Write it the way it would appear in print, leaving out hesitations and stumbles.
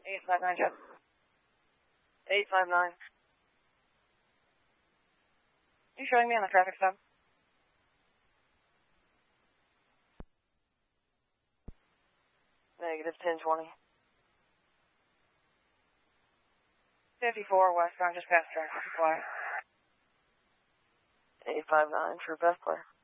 859, Jeff. 859. You showing me on the traffic stop? Negative 1020. 54 westbound, just past traffic. Quiet. 859 for Bethler.